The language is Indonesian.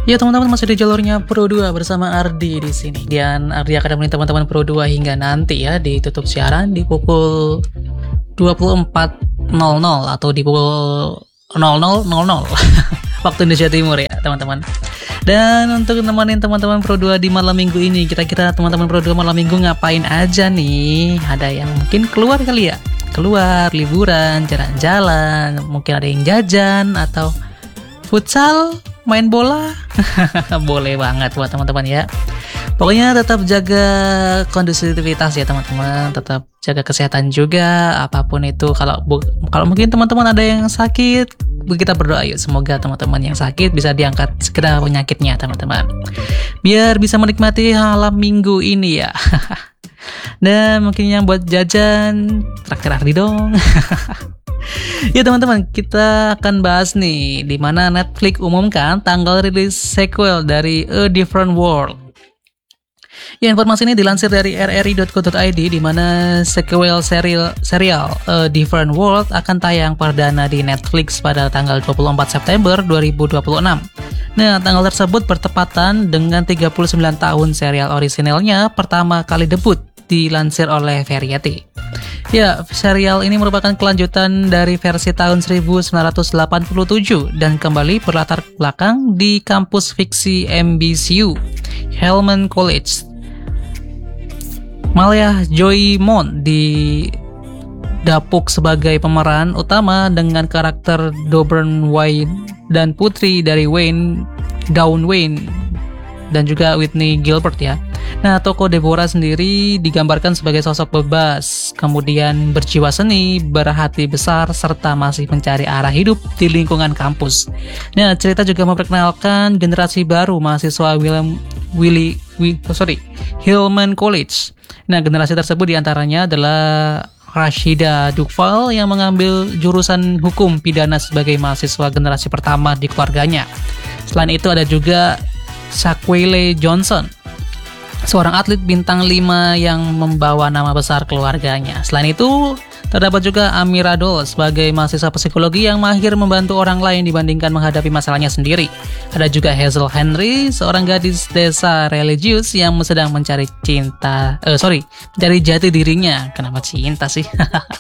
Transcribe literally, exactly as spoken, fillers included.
Ya teman-teman, masih di jalurnya Pro dua bersama Ardi di sini. Dan Ardi akan menemani teman-teman Pro dua hingga nanti ya ditutup siaran di pukul dua puluh empat nol nol atau di pukul nol nol nol nol waktu Indonesia Timur ya teman-teman. Dan untuk nemenin teman-teman Pro dua di malam minggu ini, kira-kira teman-teman Pro dua malam minggu ngapain aja nih? Ada yang mungkin keluar kali ya? Keluar, liburan, jalan-jalan, mungkin ada yang jajan atau futsal, main bola. Boleh banget buat teman-teman ya. Pokoknya tetap jaga kondusivitas ya teman-teman, tetap jaga kesehatan juga apapun itu. Kalau kalau mungkin teman-teman ada yang sakit, kita berdoa yuk semoga teman-teman yang sakit bisa diangkat segera penyakitnya teman-teman, biar bisa menikmati malam minggu ini ya. Dan mungkin yang buat jajan, traktir Ardi dong. Ya teman-teman, kita akan bahas nih di mana Netflix umumkan tanggal rilis sequel dari A Different World. Ya, informasi ini dilansir dari r r i dot co dot i d di mana sequel serial serial A Different World akan tayang perdana di Netflix pada tanggal dua puluh empat September dua ribu dua puluh enam. Nah, tanggal tersebut bertepatan dengan tiga puluh sembilan tahun serial orisinalnya pertama kali debut, dilansir oleh Variety. Ya, serial ini merupakan kelanjutan dari versi tahun seribu sembilan ratus delapan puluh tujuh dan kembali berlatar belakang di kampus fiksi M B C U, Hillman College. Malia Joy Mon didapuk sebagai pemeran utama dengan karakter Dobern Wayne dan putri dari Wayne, Dawn Wayne, dan juga Whitney Gilbert ya. Nah, tokoh Deborah sendiri digambarkan sebagai sosok bebas, kemudian berjiwa seni, berhati besar, serta masih mencari arah hidup di lingkungan kampus. Nah, cerita juga memperkenalkan generasi baru mahasiswa William Willy, Willy oh sorry, Hillman College. Nah, generasi tersebut diantaranya adalah Rashida Duvall yang mengambil jurusan hukum pidana sebagai mahasiswa generasi pertama di keluarganya. Selain itu ada juga Shaquille Johnson, seorang atlet bintang lima yang membawa nama besar keluarganya. Selain itu, terdapat juga Amira Dole sebagai mahasiswa psikologi yang mahir membantu orang lain dibandingkan menghadapi masalahnya sendiri. Ada juga Hazel Henry, seorang gadis desa religius yang sedang mencari cinta, eh sorry, mencari jati dirinya. Kenapa cinta sih?